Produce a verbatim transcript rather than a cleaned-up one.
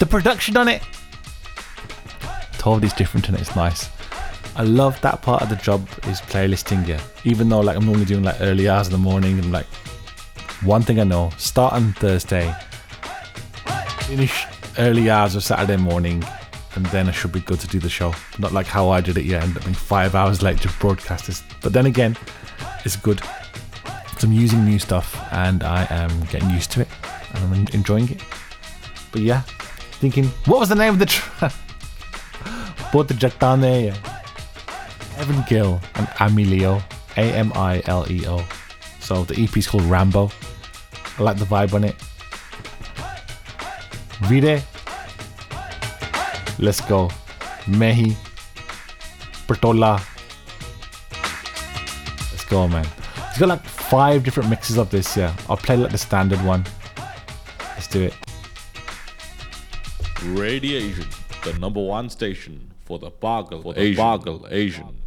The production on it totally is different and it's nice. I love that part of the job is playlisting, yeah. Even though like I'm normally doing like early hours in the morning, and like one thing I know, start on Thursday, finish early hours of Saturday morning, and then I should be good to do the show. Not like how I did it, yeah, end up being five hours late to broadcast this. But then again, it's good. So I'm using new stuff and I am getting used to it and I'm enjoying it. But yeah, thinking, what was the name of the track? Both the Jatane, yeah. Evan Gill and Amileo, A M I L E O. So the E P is called Rambo. I like the vibe on it. Vire. Let's go. Mehi. Bertola. Let's go, man. He's got like five different mixes of this, yeah. I'll play like the standard one. Let's do it. Radiation, the number one station for the Bargle, for the Asian. Bargle Asian.